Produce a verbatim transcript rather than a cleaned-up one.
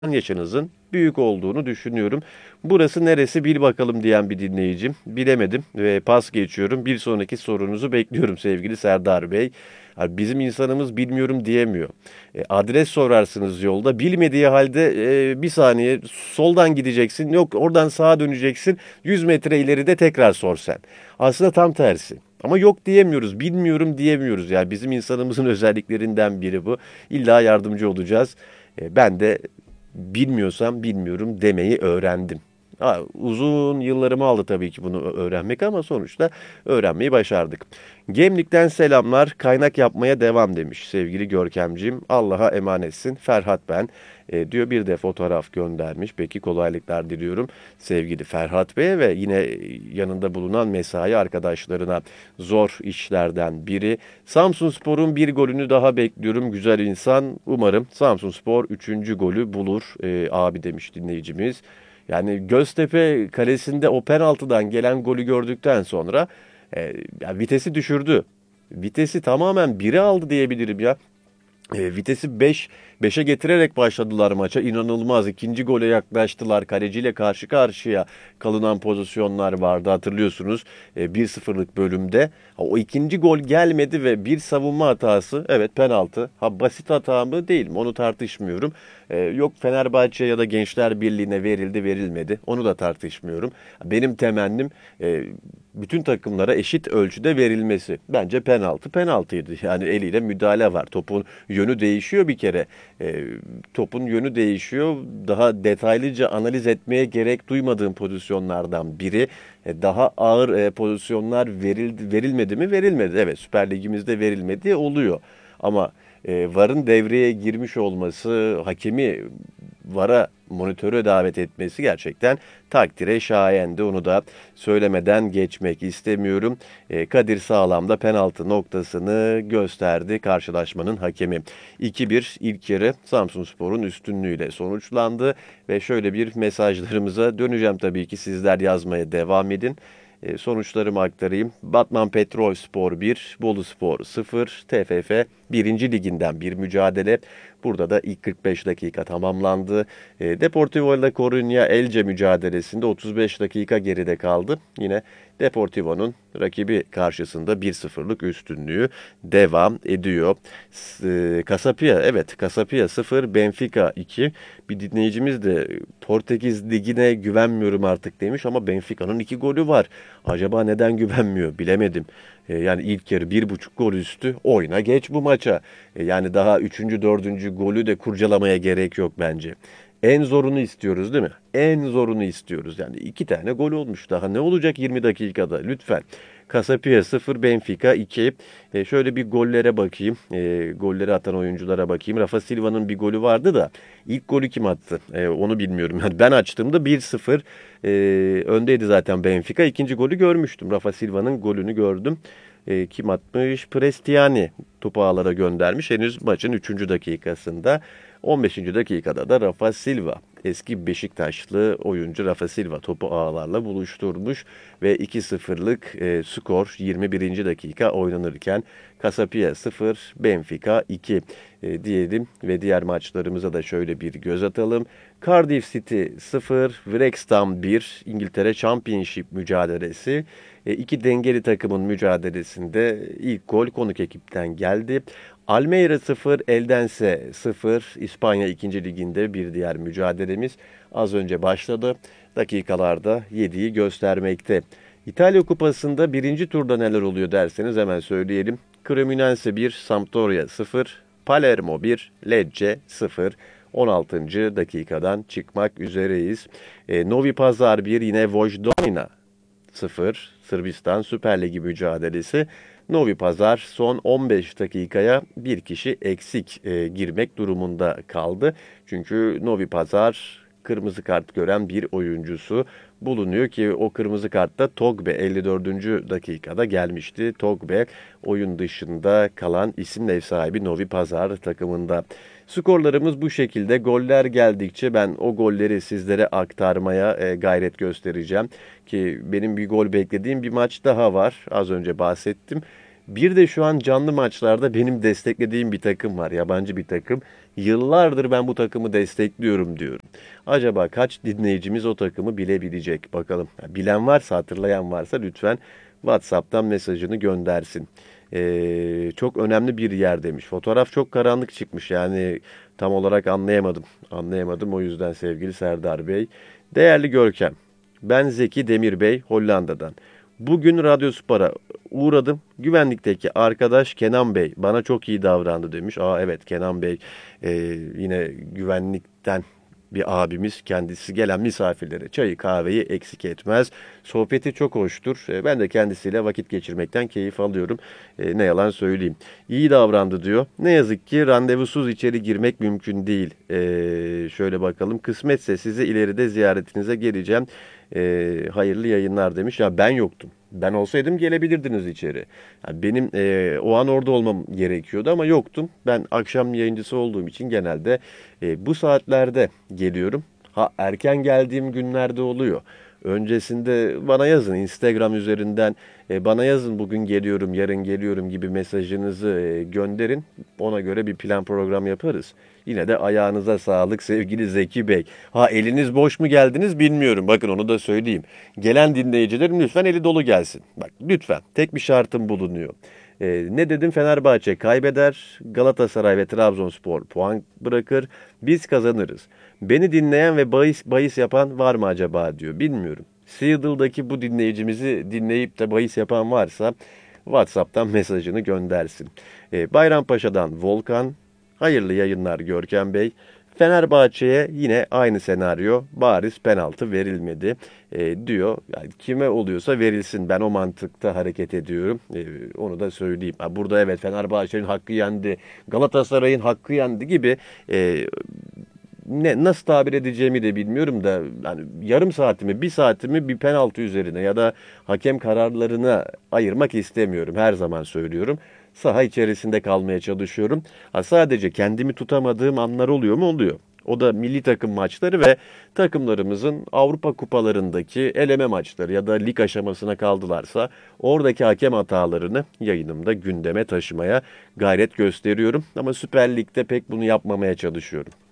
yaşınızın büyük olduğunu düşünüyorum. Burası neresi bil bakalım diyen bir dinleyicim. Bilemedim ve pas geçiyorum. Bir sonraki sorunuzu bekliyorum sevgili Serdar Bey. Abi bizim insanımız bilmiyorum diyemiyor. E, adres sorarsınız yolda. Bilmediği halde e, bir saniye soldan gideceksin. Yok oradan sağa döneceksin. yüz metre ileride tekrar sor sen. Aslında tam tersi. Ama yok diyemiyoruz, bilmiyorum diyemiyoruz. Yani bizim insanımızın özelliklerinden biri bu. İlla yardımcı olacağız. E, ben de bilmiyorsam bilmiyorum demeyi öğrendim. Ha, uzun yıllarımı aldı tabii ki bunu öğrenmek ama sonuçta öğrenmeyi başardık. Gemlik'ten selamlar, kaynak yapmaya devam demiş sevgili Görkemciğim. Allah'a emanetsin. Ferhat ben. E, diyor bir de fotoğraf göndermiş. Peki kolaylıklar diliyorum sevgili Ferhat Bey ve yine yanında bulunan mesai arkadaşlarına zor işlerden biri. Samsunspor'un bir golünü daha bekliyorum güzel insan. Umarım Samsunspor üçüncü golü bulur e, abi demiş dinleyicimiz. Yani Göztepe kalesinde o penaltıdan gelen golü gördükten sonra e, ya vitesi düşürdü. Vitesi tamamen biri aldı diyebilirim ya. E, vitesi beş beşe getirerek başladılar maça. İnanılmaz. İkinci gole yaklaştılar. Kaleciyle karşı karşıya kalınan pozisyonlar vardı hatırlıyorsunuz. E, bir sıfırlık bölümde. Ha, o ikinci gol gelmedi ve bir savunma hatası. Evet penaltı. Ha basit hata mı değil mi? Onu tartışmıyorum. E, yok Fenerbahçe ya da Gençler Birliği'ne verildi verilmedi. Onu da tartışmıyorum. Benim temennim e, bütün takımlara eşit ölçüde verilmesi. Bence penaltı penaltıydı. Yani eliyle müdahale var. Topun yönü değişiyor bir kere. E, topun yönü değişiyor. Daha detaylıca analiz etmeye gerek duymadığım pozisyonlardan biri. E, daha ağır e, pozisyonlar verildi, verilmedi mi? Verilmedi. Evet Süper Ligimizde verilmedi oluyor. Ama e, VAR'ın devreye girmiş olması, hakemi VAR'a monitöre davet etmesi gerçekten takdire şayendi. Onu da söylemeden geçmek istemiyorum. E, Kadir Sağlam da penaltı noktasını gösterdi karşılaşmanın hakemi. iki bir ilk yarı Samsunspor'un üstünlüğüyle sonuçlandı ve şöyle bir mesajlarımıza döneceğim tabii ki sizler yazmaya devam edin. E, sonuçlarımı aktarayım. Batman Petrolspor bir, Boluspor sıfır, T F F birinci liginden bir mücadele. Burada da ilk kırk beş dakika tamamlandı. E, Deportivo La Coruña Elche mücadelesinde otuz beş dakika geride kaldı. Yine Deportivo'nun rakibi karşısında bir sıfırlık üstünlüğü devam ediyor. S- Casapia, evet Casapia sıfır, Benfica iki. Bir dinleyicimiz de Portekiz Ligi'ne güvenmiyorum artık demiş ama Benfica'nın iki golü var. Acaba neden güvenmiyor bilemedim. E, yani ilk yarı bir buçuk gol üstü oyna geç bu maça. E, yani daha üçüncü, dördüncü golü de kurcalamaya gerek yok bence. En zorunu istiyoruz değil mi? En zorunu istiyoruz. Yani iki tane gol olmuş. Daha ne olacak yirmi dakikada? Lütfen. Casapia sıfır, Benfica iki. E, şöyle bir gollere bakayım. E, golleri atan oyunculara bakayım. Rafa Silva'nın bir golü vardı da ilk golü kim attı? E, onu bilmiyorum. Yani ben açtığımda bir sıfır e, öndeydi zaten Benfica. İkinci golü görmüştüm. Rafa Silva'nın golünü gördüm. E, kim atmış? Prestiani topu ağlara göndermiş. Henüz maçın üçüncü dakikasında. on beşinci dakikada da Rafa Silva, eski Beşiktaşlı oyuncu Rafa Silva topu ağlarla buluşturmuş ve iki sıfırlık e, skor yirmi birinci dakika oynanırken Casapia sıfır, Benfica iki e, diyelim ve diğer maçlarımıza da şöyle bir göz atalım. Cardiff City sıfır, Wrexham bir, İngiltere Championship mücadelesi. E, iki dengeli takımın mücadelesinde ilk gol konuk ekipten geldi. Almeida sıfır, Eldense sıfır. İspanya ikinci liginde bir diğer mücadelemiz az önce başladı. Dakikalarda yediği göstermekte. İtalya Kupası'nda birinci turda neler oluyor derseniz hemen söyleyelim. Cremonese bir, Sampdoria sıfır, Palermo bir, Lecce sıfır. on altıncı dakikadan çıkmak üzereyiz. E, Novi Pazar bir, yine Vojvodina sıfır. Sırbistan Süper Ligi mücadelesi. Novi Pazar son on beş dakikaya bir kişi eksik e, girmek durumunda kaldı. Çünkü Novi Pazar kırmızı kart gören bir oyuncusu bulunuyor ki o kırmızı kartta Togbe elli dördüncü dakikada gelmişti. Togbe oyun dışında kalan isim ev sahibi Novi Pazar takımında. Skorlarımız bu şekilde. Goller geldikçe ben o golleri sizlere aktarmaya e, gayret göstereceğim. Ki benim bir gol beklediğim bir maç daha var. Az önce bahsettim. Bir de şu an canlı maçlarda benim desteklediğim bir takım var. Yabancı bir takım. Yıllardır ben bu takımı destekliyorum diyorum. Acaba kaç dinleyicimiz o takımı bilebilecek? Bakalım. Bilen varsa, hatırlayan varsa lütfen WhatsApp'tan mesajını göndersin. Ee, çok önemli bir yer demiş. Fotoğraf çok karanlık çıkmış. Yani tam olarak anlayamadım. Anlayamadım o yüzden sevgili Serdar Bey. Değerli Görkem. Ben Zeki Demir Bey Hollanda'dan. Bugün Radyospor'a uğradım. Güvenlikteki arkadaş Kenan Bey bana çok iyi davrandı demiş. Aa evet, Kenan Bey e, yine güvenlikten bir abimiz, kendisi gelen misafirlere çayı kahveyi eksik etmez. Sohbeti çok hoştur. E, ben de kendisiyle vakit geçirmekten keyif alıyorum. E, ne yalan söyleyeyim. İyi davrandı diyor. Ne yazık ki randevusuz içeri girmek mümkün değil. E, şöyle bakalım. Kısmetse size ileride ziyaretinize geleceğim. E, hayırlı yayınlar demiş. Ya ben yoktum. Ben olsaydım gelebilirdiniz içeri. Yani benim e, o an orada olmam gerekiyordu ama yoktum. Ben akşam yayıncısı olduğum için genelde e, bu saatlerde geliyorum. Ha, erken geldiğim günlerde oluyor. Öncesinde bana yazın Instagram üzerinden, e, bana yazın bugün geliyorum, yarın geliyorum gibi mesajınızı e, gönderin. Ona göre bir plan program yaparız. Yine de ayağınıza sağlık sevgili Zeki Bey. Ha, eliniz boş mu geldiniz bilmiyorum. Bakın onu da söyleyeyim. Gelen dinleyicilerim lütfen eli dolu gelsin. Bak lütfen, tek bir şartım bulunuyor. Ee, ne dedim? Fenerbahçe kaybeder, Galatasaray ve Trabzonspor puan bırakır, biz kazanırız. Beni dinleyen ve bahis, bahis yapan var mı acaba diyor. Bilmiyorum. Seattle'daki bu dinleyicimizi dinleyip de bahis yapan varsa WhatsApp'tan mesajını göndersin. Ee, Bayrampaşa'dan Volkan, hayırlı yayınlar Görkem Bey. Fenerbahçe'ye yine aynı senaryo, bariz penaltı verilmedi e, diyor. Yani kime oluyorsa verilsin, ben o mantıkta hareket ediyorum. E, onu da söyleyeyim. Ha, burada evet Fenerbahçe'nin hakkı yendi, Galatasaray'ın hakkı yendi gibi e, ne nasıl tabir edeceğimi de bilmiyorum da yani yarım saatimi, bir saatimi bir penaltı üzerine ya da hakem kararlarına ayırmak istemiyorum. Her zaman söylüyorum. Saha içerisinde kalmaya çalışıyorum. Ha, sadece kendimi tutamadığım anlar oluyor mu? Oluyor. O da milli takım maçları ve takımlarımızın Avrupa kupalarındaki eleme maçları ya da lig aşamasına kaldılarsa oradaki hakem hatalarını yayınımda gündeme taşımaya gayret gösteriyorum. Ama Süper Lig'de pek bunu yapmamaya çalışıyorum.